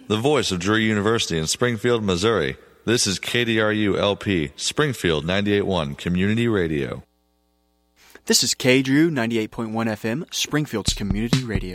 the voice of Drury University in Springfield, Missouri. This is KDRU-LP, Springfield 98.1 Community Radio. This is KDRU 98.1 FM, Springfield's Community Radio.